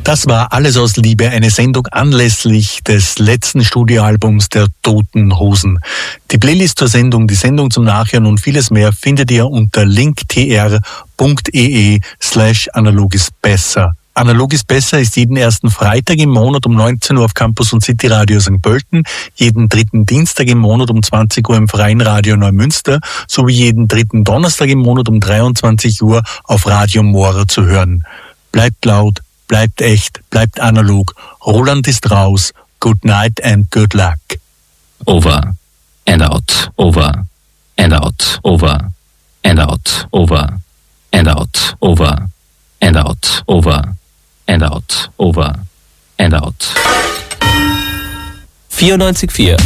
Das war Alles aus Liebe, eine Sendung anlässlich des letzten Studioalbums der Toten Hosen. Die Playlist zur Sendung, die Sendung zum Nachhören und vieles mehr findet ihr unter linktr.ee/analog ist besser. Analog ist besser ist jeden ersten Freitag im Monat um 19 Uhr auf Campus und City Radio St. Pölten, jeden dritten Dienstag im Monat um 20 Uhr im Freien Radio Neumünster sowie jeden dritten Donnerstag im Monat um 23 Uhr auf Radio Mora zu hören. Bleibt laut, bleibt echt, bleibt analog. Roland ist raus. Good night and good luck. Over and out, over and out, over and out, over and out, over and out, over and out, over and out. 94.4